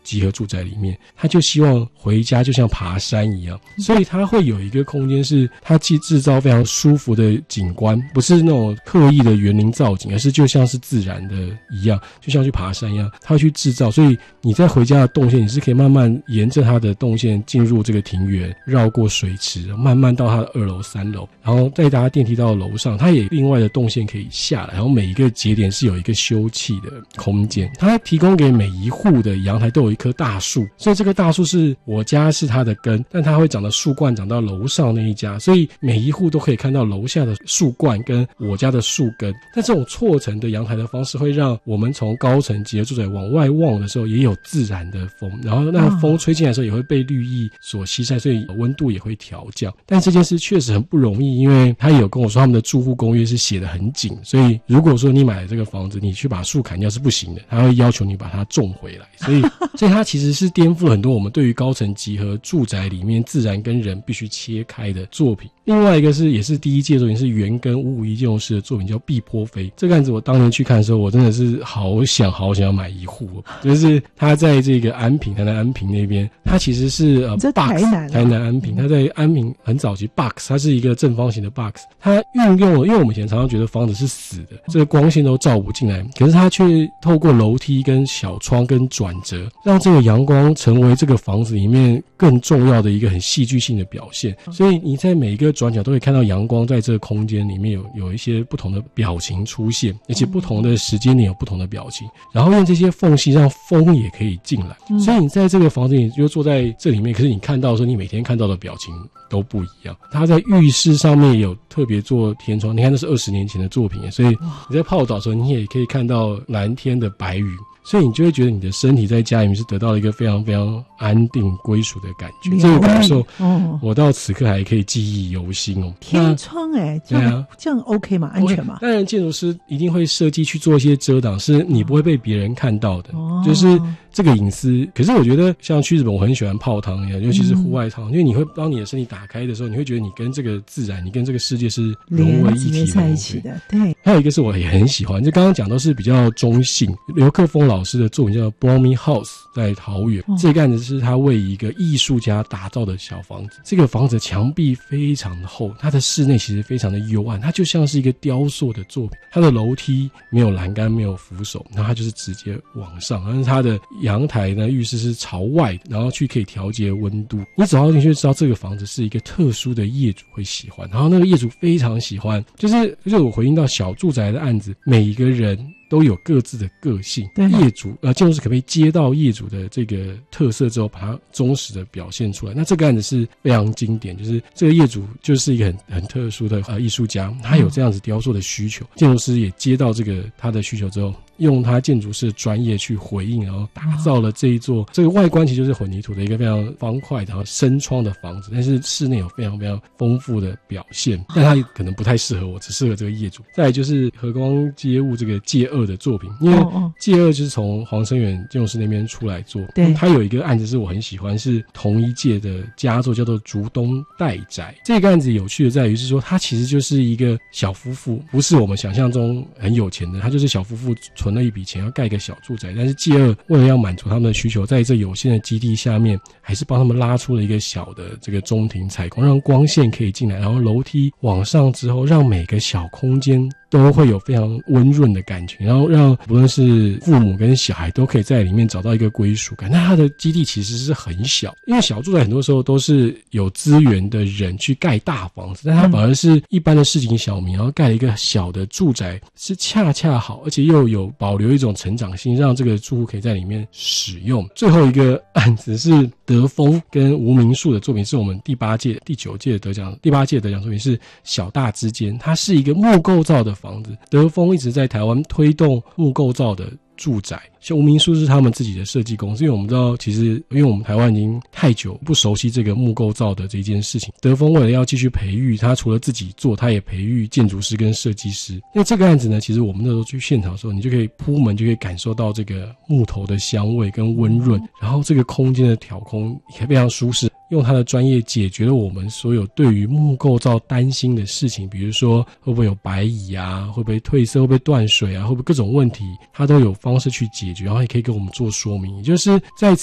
集合住宅里面，他就希望回家就像爬山一样，所以他会有一个空间是他既制造非常舒服的景观，不是那种刻意的园林造景，而是就像是自然的一样，就像去爬山一样，他会去制造，所以你在回家的动线你是可以慢慢沿着他的动线进入这个庭园，绕过水池，慢慢到他的2楼3楼，然后再搭电梯到楼上，他也另外的动线可以下来，然后每一个节点是有一个休憩的空间，他提供给每一户的阳台都有一棵大树，所以这个大树是我家是它的根，但它会长的树冠长到楼上那一家，所以每一户都可以看到楼下的树冠跟我家的树根。但这种错层的阳台的方式会让我们从高层集合住宅往外望的时候也有自然的风，然后那个风吹进来的时候也会被绿意所吸晒，所以温度也会调降。但这件事确实很不容易，因为他也有跟我说他们的住户公约是写得很紧，所以如果说你买了这个房子你去把树砍掉是不行的，他会要求你把它种回来，所以它其实是颠覆了很多我们对于高层集合住宅里面自然跟人必须切开的作品。另外一个是也是第一届作品，是原根551建筑师的作品叫碧波飞。这个案子我当年去看的时候，我真的是好想要买一户，就是他在这个安平，台南安平那边，他其实是在台南安平，他在安平很早期 box， 它是一个正方形的 box， 它运用了，因为我们以前常常觉得房子是死的，这个光线都照不进来，可是它却透过楼梯跟小窗跟转折，让这个阳光成为这个房子里面更重要的一个很戏剧性的表现。所以你在每一个转角都会看到阳光在这个空间里面有一些不同的表情出现，而且不同的时间点有不同的表情，然后用这些缝隙让风也可以进来。所以你在这个房子里就坐在这里面，可是你看到的时候你每天看到的表情都不一样。他在浴室上面有特别做天窗，你看那是20年前的作品，所以你在泡澡的时候你也可以看到蓝天的白云，所以你就会觉得你的身体在家里面是得到了一个非常非常安定归属的感觉。这个感受我到此刻还可以记忆犹新哦。 天窗这样 OK 吗？安全吗？ 当然建筑师一定会设计去做一些遮挡，是你不会被别人看到的，就是这个隐私。可是我觉得像去日本我很喜欢泡汤一样，尤其是户外汤，因为你会当你的身体打开的时候，你会觉得你跟这个自然，你跟这个世界是融为一体在一起的。对， 还有一个是我也很喜欢，就刚刚讲都是比较中性，刘克峰老师的作品叫 Blooming House， 在桃园，这个案子是他为一个艺术家打造的小房子。这个房子墙壁非常的厚，它的室内其实非常的幽暗，它就像是一个雕塑的作品。它的楼梯没有栏杆，没有扶手，然后它就是直接往上，但是它的阳台呢，浴室是朝外的，然后去可以调节温度。你走到进去就知道这个房子是一个特殊的业主会喜欢，然后那个业主非常喜欢，就是我回应到小住宅的案子，每一个人都有各自的个性，业主建筑师可不可以接到业主的这个特色之后把它忠实的表现出来。那这个案子是非常经典，就是这个业主就是一个很特殊的艺术家，他有这样子雕塑的需求，建筑师也接到这个他的需求之后，用他建筑师的专业去回应，然后打造了这一座这个外观其实就是混凝土的一个非常方块然后深窗的房子，但是室内有非常非常丰富的表现，但它可能不太适合我，只适合这个业主。再来就是和光街务这个界2的作品，因为界2就是从黄生远建筑师那边出来做，对，他有一个案子是我很喜欢，是同一届的佳作，叫做竹东代宅。这个案子有趣的在于是说，他其实就是一个小夫妇，不是我们想象中很有钱的，他就是小夫妇存了一笔钱要盖一个小住宅，但是界2为了要满足他们的需求，在这有限的基地下面还是帮他们拉出了一个小的这个中庭采光，让光线可以进来，然后楼梯往上之后让每个小空间都会有非常温润的感觉，然后让不论是父母跟小孩都可以在里面找到一个归属感。那它的基地其实是很小，因为小住宅很多时候都是有资源的人去盖大房子，但它反而是一般的市井小民，然后盖了一个小的住宅，是恰恰好，而且又有保留一种成长性，让这个住户可以在里面使用。最后一个案子是德丰跟吴明树的作品，是我们第8届的得奖作品，是小大之间，它是一个木构造的房子。德丰一直在台湾推动木构造的住宅，像吴明树是他们自己的设计公司，因为我们知道其实因为我们台湾已经太久不熟悉这个木构造的这件事情，德丰为了要继续培育，他除了自己做，他也培育建筑师跟设计师。因为这个案子呢，其实我们那时候去现场的时候，你就可以铺门就可以感受到这个木头的香味跟温润，然后这个空间的挑空也非常舒适，用他的专业解决了我们所有对于木构造担心的事情，比如说会不会有白蚁啊，会不会褪色，会不会断水啊，会不会各种问题，他都有方式去解决，然后也可以跟我们做说明。也就是在